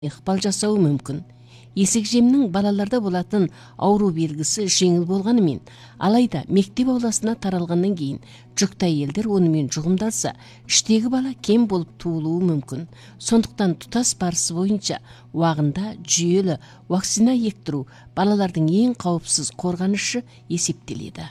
ыкпал жасауы мүмкүн. Эсек жемнің балаларда болатын ауру белгісі жеңіл болғанымен, алайда мектеп ауласына таралғаннан кейін жүкті әйелдер онымен жұғымдалса, іштегі бала кем болып туылуы мүмкін. Сондықтан тұтас барысы бойынша уағында жүйелі вакцина ектіру балалардың ең қауіпсіз қорғанышы есептеледі.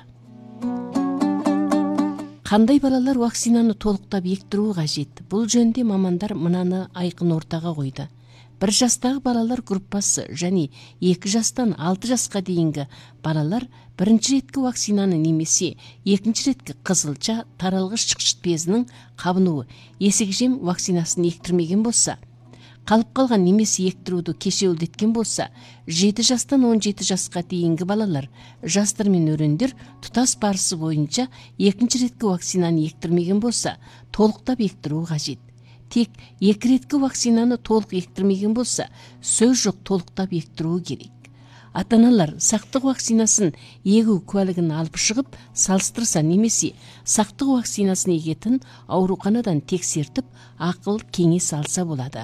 Қандай балалар вакцинаны толықтап ектіру қажет? Бұл жөнде мамандар мынаны айқын ортаға қойды. 1 жастағы балалар группасы және 2 жастан 6 жасқа дейінгі балалар бірінші реткі вакцинаны немесе екінші реткі қызылша таралғыш шықшыт безінің қабынуы есек жем вакцинасын ектірмеген болса, қалып қалған немесе ектіруді кешеуілдеткен болса, 7 жастан 17 жасқа дейінгі балалар, жастар мен өрендер тұтас барысы бойынша екінші реткі вакцинаны ектірмеген болса, толықтап ектіру қажет. Тек 2 реткі вакцинаны толық ектірмеген болса, сөз жоқ толықтап ектіру керек. Ата-аналар сақтық вакцинасын егу куәлігін алып шығып, салыстырса немесе сақтық вакцинасын егетін ауруханадан тексертіп, ақыл кеңес алса болады.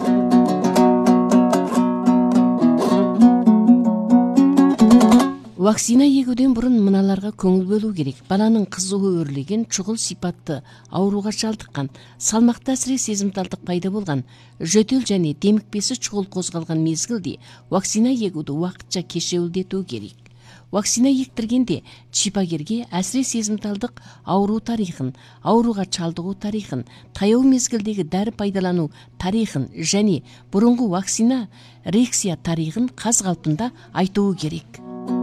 Вакцина егуден бұрын мыналарға көңіл бөлу керек. Баланың қызуы өрлеген, шұғыл сипатты ауруға шалдыққан, салмақты әсіре сезімталдық пайда болған, жөтел және демікпесі шұғыл қозғалған мезгілде вакцина егуді уақытша кешеуілдету керек. Вакцина ектіргенде шипагерге әсіре сезімталдық ауру тарихын, ауруға шалдығу тарихын, таяу мезгілдегі дәрі пайдалану тарихын және бұрынғы вакцина реакция тарихын қаз қалпында айтуы керек.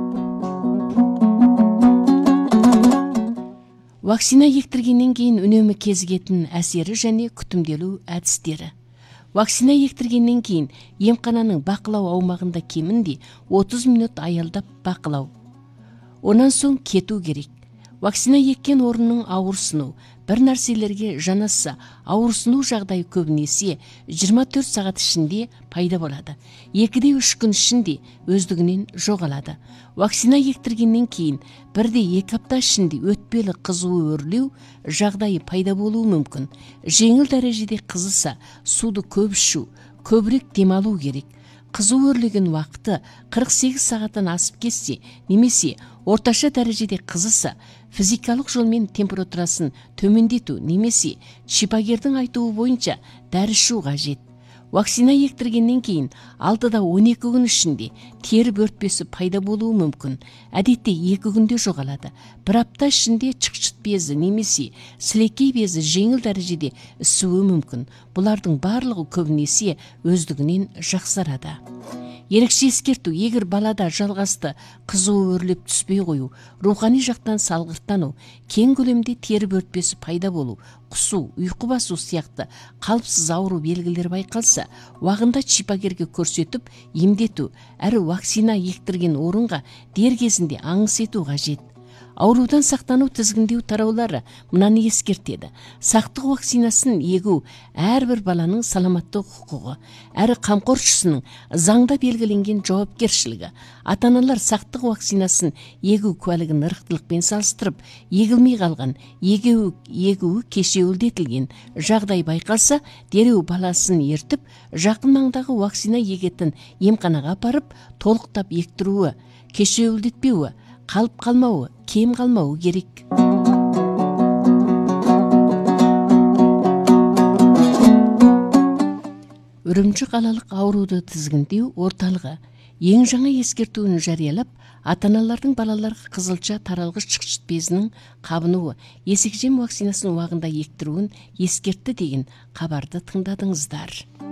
Вакцина ектіргеннен кейін үнемі кезігетін әсері және күтімделу әдістері. Вакцина ектіргеннен кейін емхананың бақылау аумағында кемінде 30 минут аялдап бақылау. Онан соң кету керек. Вакцина еккен орынның ауырсыну, бір нәрселерге жанасса, ауырсыну жағдайы көбінесе 24 сағат ішінде пайда болады. 2-3 күн ішінде өздігінен жоғалады. Вакцина ектіргеннен кейін 1-2 апта ішінде өтпелі қызуы өрлеу жағдайы пайда болуы мүмкін. Жеңіл дәрежеде қызыса, суды көп ішу, көбірек демалу керек. Қызу өрлеген уақыты 48 сағаттан асып кетсе, немесе орташа дәрежеде қызыса, физикалық жолмен температурасын төмендету немесе шипагердің айтуы бойынша дәрі ішу қажет. Вакцина ектіргеннен кейін 6-12 күн ішінде тері бөртпесі пайда болуы мүмкін. Әдетте 2 күнде жоғалады. 1 апта ішінде шықшыт безі немесе сілекей безі жеңіл дәрежеде ісуі мүмкін. Бұлардың барлығы көбінесе өздігінен жақсарады. Ерекше ескерту, егер балада жалғасты қызуы өрлеп түспей қою, рухани жақтан салғырттану, кең көлемде тері бөртпесі пайда болу, құсу, ұйқы басу сияқты қалыпсыз ауру белгілері байқалса, уағында шипагерге көрсетіп емдету, әрі вакцина ектірген орынға дер кезінде аңыс ету қажет. Аурудан сақтану тізгіндеу тараулары мынаны ескертеді. Сақтық вакцинасын егу әрбір баланың саламаттық құқығы, әрі қамқоршысының заңда белгіленген жауапкершілігі. Ата-аналар сақтық вакцинасын егу куәлігін ырықтылықпен салыстырып, егілмей қалған, егуі кешеуілдетілген жағдай байқалса, дереу баласын ертіп, жақын маңдағы вакцина егетін емханаға апарып, толықтап ектіруі, кешеуілдетпеуі, қалып қалмауы, кем қалмауы керек. Үрімжі қалалық ауруды тізгіндеу орталығы ең жаңа ескертуін жариялап, ата-аналардың балаларға қызылша таралғыш шықшыт безінің қабынуы, есек жем вакцинасын уағында ектіруін ескертті деген хабарды тыңдадыңыздар.